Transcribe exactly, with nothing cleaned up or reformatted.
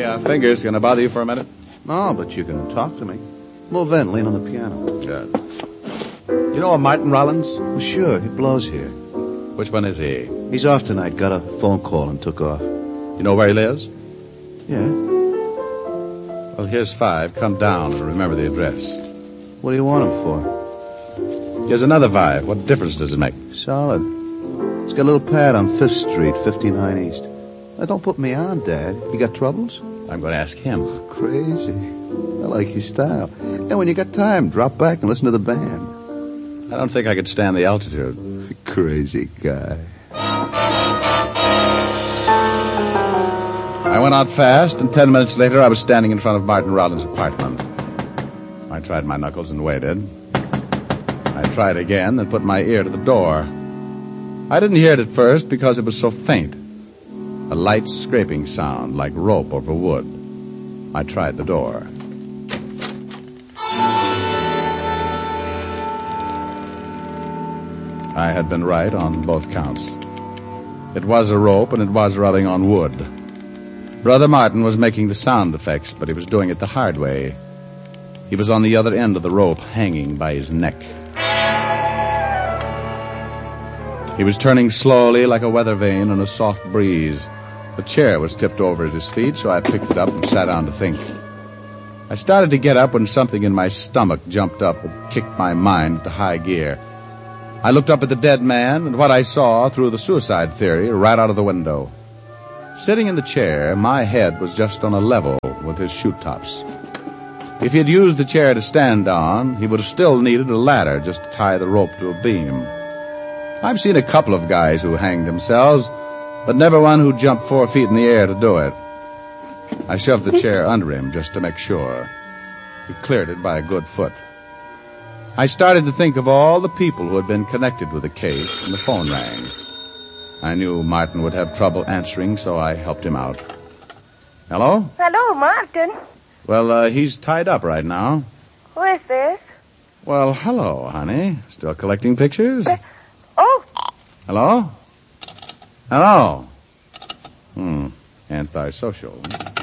uh, fingers gonna bother you for a minute? No, but you can talk to me. Move in, lean on the piano. Good. You know a Martin Rollins? Well, sure, he blows here. Which one is he? He's off tonight, got a phone call and took off. You know where he lives? Yeah. Well, here's five. Come down and remember the address. What do you want him for? Here's another five. What difference does it make? Solid. It's got a little pad on Fifth Street, fifty-nine East. Now, don't put me on, Dad. You got troubles? I'm going to ask him. Crazy. I like your style. And when you got time, drop back and listen to the band. I don't think I could stand the altitude. Crazy guy. I went out fast, and ten minutes later I was standing in front of Martin Rollins' apartment. I tried my knuckles and waited. I tried again and put my ear to the door. I didn't hear it at first because it was so faint. A light scraping sound like rope over wood. I tried the door. I had been right on both counts. It was a rope and it was rubbing on wood. Brother Martin was making the sound effects, but he was doing it the hard way. He was on the other end of the rope, hanging by his neck. He was turning slowly like a weather vane in a soft breeze. The chair was tipped over at his feet, so I picked it up and sat down to think. I started to get up when something in my stomach jumped up and kicked my mind into high gear. I looked up at the dead man, and what I saw threw the suicide theory right out of the window. Sitting in the chair, my head was just on a level with his shoe tops. If he had used the chair to stand on, he would have still needed a ladder just to tie the rope to a beam. I've seen a couple of guys who hanged themselves, but never one who jumped four feet in the air to do it. I shoved the chair under him just to make sure. He cleared it by a good foot. I started to think of all the people who had been connected with the case, and the phone rang. I knew Martin would have trouble answering, so I helped him out. Hello? Hello, Martin. Well, uh, he's tied up right now. Who is this? Well, hello, honey. Still collecting pictures? Uh, oh. Hello? Hello? Hmm. Antisocial.